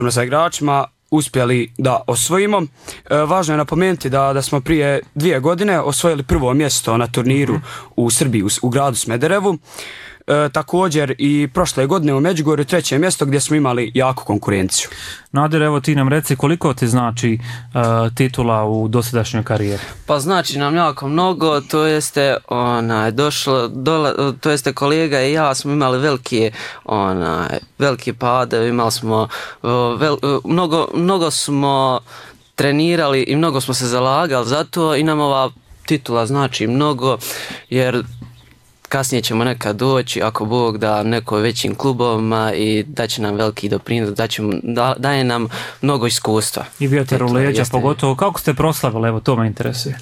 sa igračima uspjeli da osvojimo. Važno je napomenuti da smo prije 2 godine osvojili prvo mjesto na turniru u Srbiji, u gradu Smederevu. Također i prošle godine u Međugorju 3. mjesto gdje smo imali jaku konkurenciju. Nadir, evo ti nam reci koliko ti znači titula u dosadašnjoj karijeri? Pa znači nam jako mnogo, to jeste kolega i ja smo imali velike padove, imali smo mnogo smo trenirali i mnogo smo se zalagali za to i nam ova titula znači mnogo, jer kasnije ćemo nekad doći, ako Bog da, nekoj većim klubovima i daće nam veliki doprinos, daje nam mnogo iskustva. I vjetar u leđa, pogotovo. Kako ste proslavili? Evo, to me interesuje.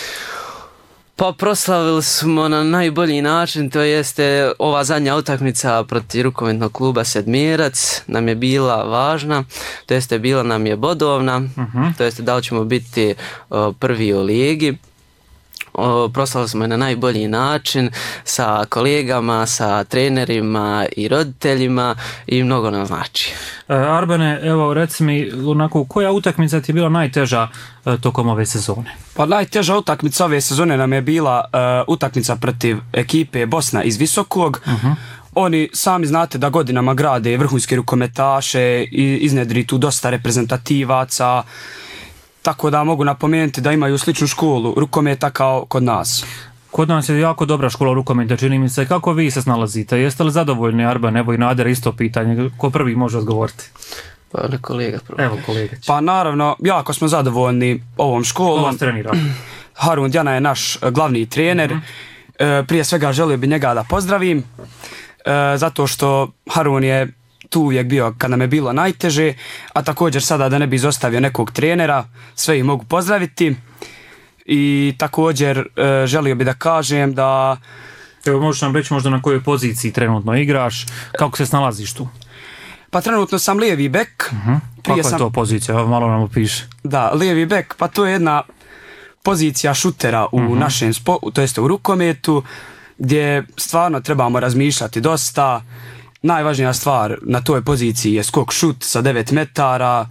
Pa proslavili smo na najbolji način, to jeste ova zadnja utakmica protiv rukometnog kluba Sedmirac nam je bila važna, to jeste bila nam je bodovna, to jeste da li ćemo biti prvi u ligi. Proslavili smo je na najbolji način sa kolegama, sa trenerima i roditeljima i mnogo nam znači. Arbene, evo reci mi, onako, koja utakmica ti je bila najteža tokom ove sezone? Pa najteža utakmica ove sezone nam je bila utakmica protiv ekipe Bosna iz Visokog. Oni sami znate da godinama grade vrhunske rukometaše i iznedri tu dosta reprezentativaca. Tako da mogu napomenuti da imaju sličnu školu rukometa kao kod nas. Kod nas je jako dobra škola rukometa, čini mi se. Kako vi se snalazite? Jeste li zadovoljni, Arban? Evo i Nader, isto pitanje. Ko prvi može odgovoriti? Pa kolega prvi. Evo kolega će. Pa naravno, jako smo zadovoljni ovom školom. Ko vas trenira? Harun Djana je naš glavni trener. Prije svega želio bi njega da pozdravim, zato što Harun je tu uvijek bio kad nam je bilo najteže, a također sada da ne bi izostavio nekog trenera, sve ih mogu pozdraviti. I također želio bi da kažem da... Evo, možeš nam reći možda na kojoj poziciji trenutno igraš, kako se snalaziš tu? Pa trenutno sam lijevi bek. Kako je to pozicija? Malo nam opiši. Da, lijevi bek, pa to je jedna pozicija šutera u našem to jeste u rukometu, gdje stvarno trebamo razmišljati dosta. Najvažnija stvar na toj poziciji je skok šut sa 9 metara.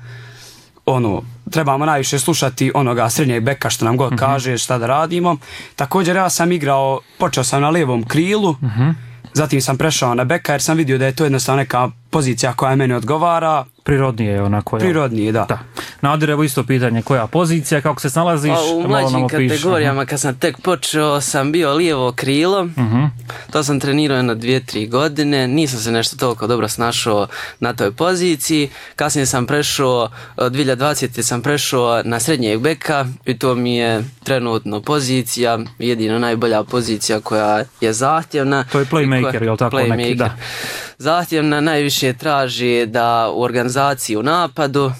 Trebamo najviše slušati onoga srednjeg beka što nam god kaže šta da radimo. Također ja sam počeo sam na lijevom krilu, zatim sam prešao na beka jer sam vidio da je to jednostavno neka pozicija koja meni odgovara. Prirodnije je onako. Prirodnije, da. Nadir, evo isto pitanje, koja pozicija, kako se snalaziš? Pa u mlađim kategorijama kad sam tek počeo sam bio lijevo krilo, to sam trenirao jedno 2-3 godine, nisam se nešto toliko dobro snašao na toj poziciji, kasnije sam prešao, 2020. sam prešao na srednjeg beka i to mi je trenutno pozicija, jedino najbolja pozicija koja je zahtjevna. To je playmaker, je li tako neki? Da. Zahtjevna, najviše traži da u organizaciji u napadu.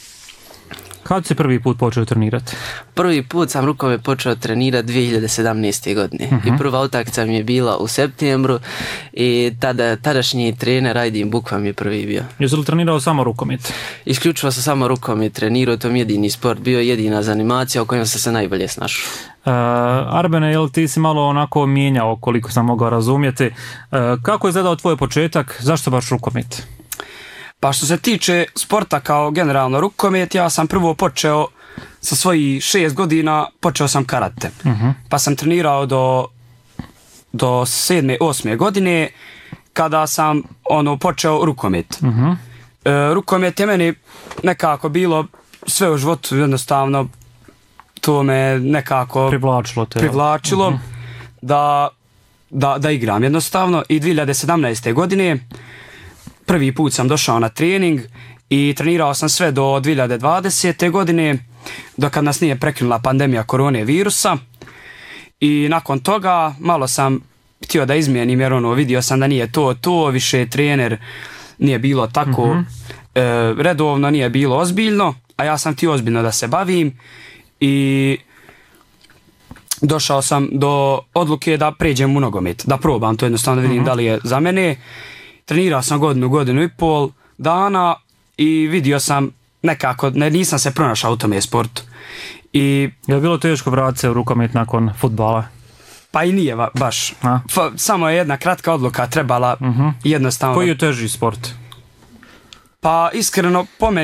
Kad si prvi put počeo trenirati? Prvi put sam rukomet počeo trenirati 2017. godine. I prva utakmica mi je bila u septembru i tadašnji trener Ajdin Bukva mi je prvi bio. Jesi li trenirao samo rukomet? Isključivo sam samo rukomet trenirao, to mi je jedini sport, bio jedina zanimacija u kojem sam se najbolje snašao. Arbene, jel ti si malo onako mijenjao koliko sam mogao razumjeti? Kako je izgledao tvoj početak? Zašto baš rukomet? Pa što se tiče sporta kao generalno rukomet, ja sam prvo počeo sa svojih 6 godina, počeo sam karate. Pa sam trenirao do 7. 8. godine kada sam počeo rukomet. Rukomet je meni nekako bilo sve u životu, jednostavno to me nekako privlačilo da igram jednostavno. I 2017. godine prvi put sam došao na trening i trenirao sam sve do 2020. godine, dok kad nas nije prekinula pandemija korone virusa. I nakon toga malo sam htio da izmijenim jer vidio sam da nije to, više trener nije bilo tako redovno, nije bilo ozbiljno, a ja sam htio ozbiljno da se bavim i došao sam do odluke da pređem u nogomet, da probam to jednostavno, vidim da li je za mene. Trenirao sam godinu i pol dana i vidio sam nekako, nisam se pronašao u tome sportu. Je li bilo teško vratiti se u rukomet nakon fudbala? Pa i nije baš. Samo je jedna kratka odluka trebala jednostavno. Koji je teži sport? Pa iskreno po meni